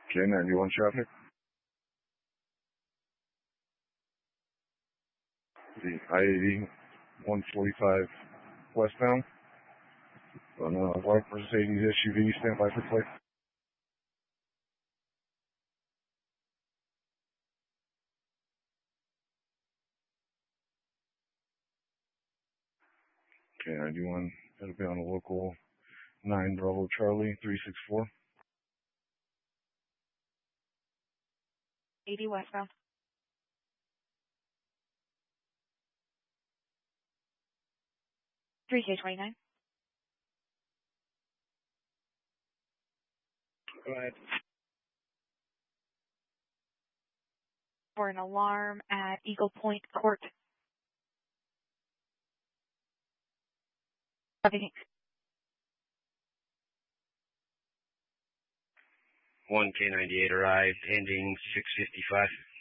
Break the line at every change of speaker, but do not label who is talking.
K91 traffic. The I-80 145 westbound. On a white Mercedes SUV, stand by for plate. K91, that'll be on a local 9 Bravo Charlie 364.
80 westbound. 3K29.
Go ahead.
For an alarm at Eagle Point Court. Copy.
1K98 arrived, ending 655.